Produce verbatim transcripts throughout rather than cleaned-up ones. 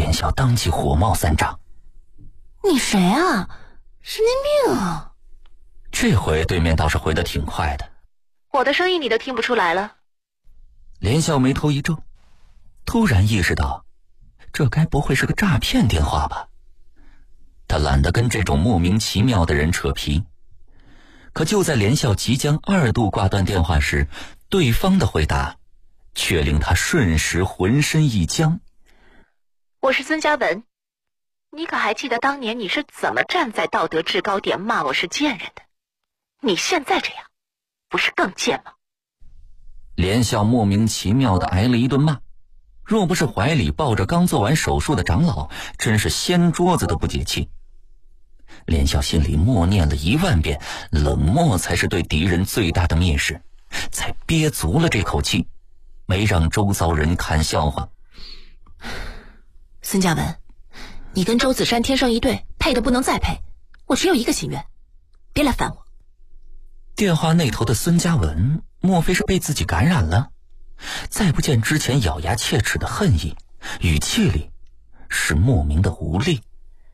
连笑当即火冒三丈。 你谁啊？神经病啊！ 这回对面倒是回得挺快的。 我的声音你都听不出来了？ 连笑眉头一皱，突然意识到这该不会是个诈骗电话吧。他懒得跟这种莫名其妙的人扯皮。可就在连笑即将二度挂断电话时，对方的回答却令他瞬时浑身一僵。 我是孙嘉文，你可还记得当年你是怎么站在道德制高点骂我是贱人的？你现在这样不是更贱吗？ 连笑莫名其妙地挨了一顿骂，若不是怀里抱着刚做完手术的长老，真是掀桌子都不解气。连笑心里默念了一万遍，冷漠才是对敌人最大的蔑视，才憋足了这口气，没让周遭人看笑话。 孙嘉文，你跟周子山天生一对，配的不能再配，我只有一个心愿，别来烦我。 电话那头的孙嘉文莫非是被自己感染了？再不见之前咬牙切齿的恨意，语气里是莫名的无力。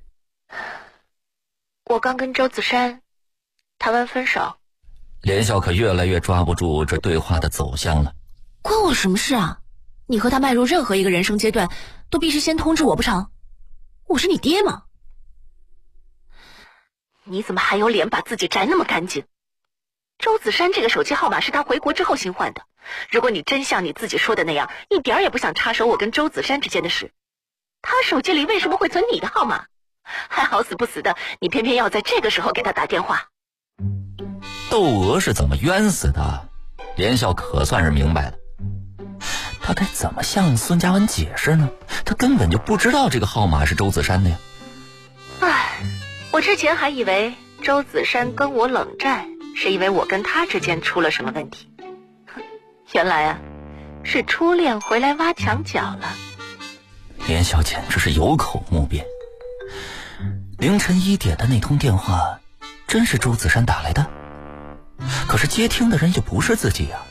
我刚跟周子山谈完分手。 连笑可越来越抓不住这对话的走向了。 关我什么事啊？你和他迈入任何一个人生阶段都必须先通知我不成？我是你爹吗？你怎么还有脸把自己摘那么干净？周子山这个手机号码是他回国之后新换的，如果你真像你自己说的那样，一点也不想插手我跟周子山之间的事，他手机里为什么会存你的号码？还好死不死的，你偏偏要在这个时候给他打电话。 窦娥是怎么冤死的？连笑可算是明白了。他该怎么向孙嘉文解释呢？他根本就不知道这个号码是周子山的呀。 唉，我之前还以为周子山跟我冷战是因为我跟他之间出了什么问题，原来啊，是初恋回来挖墙脚了。 连笑简直是有口莫辩。凌晨一点的那通电话真是周子山打来的，可是接听的人又不是自己啊。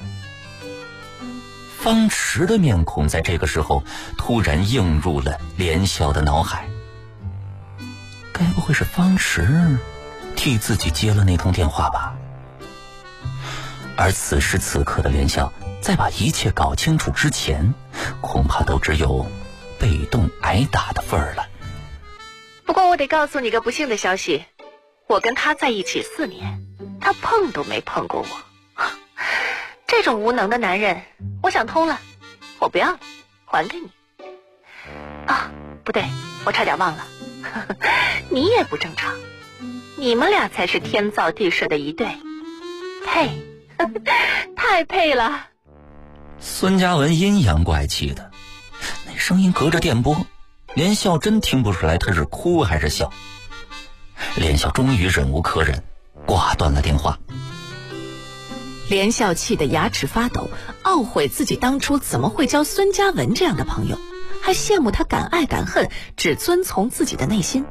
方池的面孔在这个时候突然映入了连笑的脑海。该不会是方池替自己接了那通电话吧？而此时此刻的连笑在把一切搞清楚之前，恐怕都只有被动挨打的份儿了。 不过我得告诉你个不幸的消息，我跟他在一起四年，他碰都没碰过我。这种无能的男人，我想通了，我不要了，还给你。啊，不对，我差点忘了，你也不正常，你们俩才是天造地设的一对，配，太配了。 孙嘉文阴阳怪气的，那声音隔着电波，连笑真听不出来他是哭还是笑。连笑终于忍无可忍，挂断了电话。 连笑气得牙齿发抖，懊悔自己当初怎么会交孙嘉文这样的朋友，还羡慕他敢爱敢恨，只遵从自己的内心。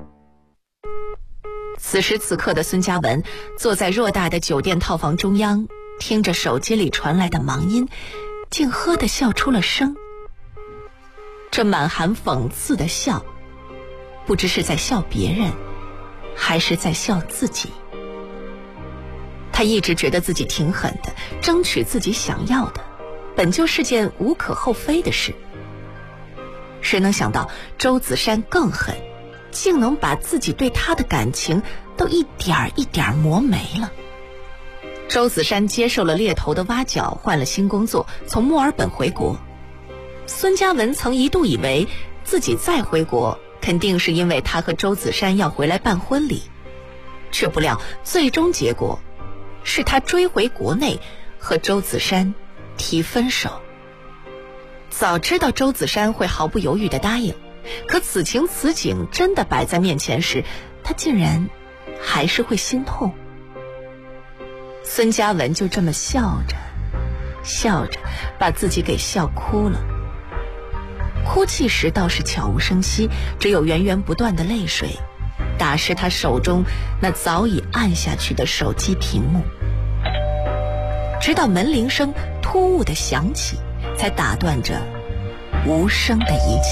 此时此刻的孙嘉文坐在偌大的酒店套房中央，听着手机里传来的忙音，竟呵地笑出了声。这满含讽刺的笑，不知是在笑别人，还是在笑自己。他一直觉得自己挺狠的，争取自己想要的，本就是件无可厚非的事。谁能想到周子山更狠，竟能把自己对他的感情都一点一点磨没了。周子山接受了猎头的挖角，换了新工作，从墨尔本回国。孙嘉文曾一度以为自己再回国肯定是因为他和周子山要回来办婚礼，却不料最终结果是他追回国内和周子山提分手。早知道周子山会毫不犹豫地答应，可此情此景真的摆在面前时，他竟然还是会心痛。孙嘉文就这么笑着笑着把自己给笑哭了。哭泣时倒是悄无声息，只有源源不断的泪水打湿他手中那早已暗下去的手机屏幕，直到门铃声突兀地响起，才打断着无声的一切。